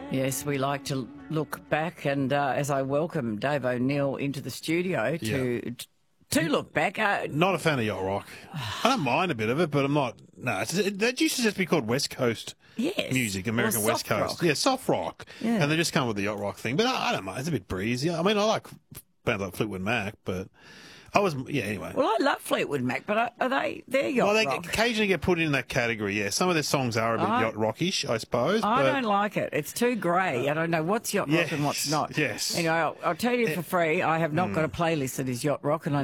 Yes, we like to look back, and as I welcome Dave O'Neill into the studio to look back. Not a fan of yacht rock. I don't mind a bit of it, but I'm not. No, that used to just be called West Coast music, American West Coast. Rock. Yeah, soft rock. Yeah. And they just come with the yacht rock thing. But I don't mind. It's a bit breezy. I mean, I like bands like Fleetwood Mac, but anyway. Well, I love Fleetwood Mac, but they're yacht Well, they rock. occasionally get put in that category, yeah. Some of their songs are a bit yacht rockish, I suppose. I but don't like it. It's too grey. I don't know what's yacht rock and what's not. Yes. Anyway, I'll tell you for free, I have not got a playlist that is yacht rock, and I